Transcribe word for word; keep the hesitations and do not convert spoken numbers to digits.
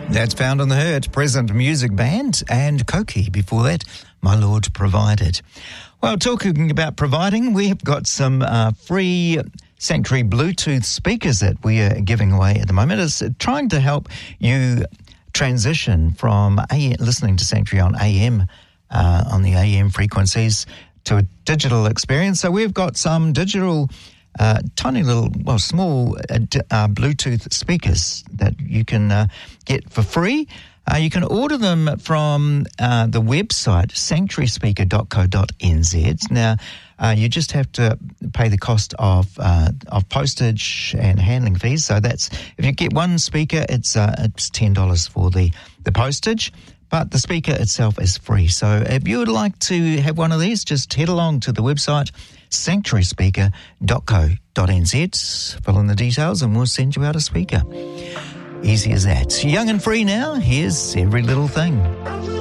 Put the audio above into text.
That's Found on the Herd, Present Music Band, and Koki. Before that, My Lord Provided. Well, talking about providing, we have got some uh, free Sanctuary Bluetooth speakers that we are giving away at the moment. It's trying to help you transition from A- listening to Sanctuary on A M, uh, on the A M frequencies, to a digital experience. So we've got some digital Uh, tiny little, well, small uh, d- uh, Bluetooth speakers that you can uh, get for free. Uh, you can order them from uh, the website sanctuary speaker dot co dot n z. Now, uh, you just have to pay the cost of uh, of postage and handling fees. So that's, if you get one speaker, it's uh, it's ten dollars for the, the postage. But the speaker itself is free. So if you would like to have one of these, just head along to the website sanctuary speaker dot co dot n z, fill in the details and we'll send you out a speaker. Easy as that. Young and free now, here's Every Little Thing.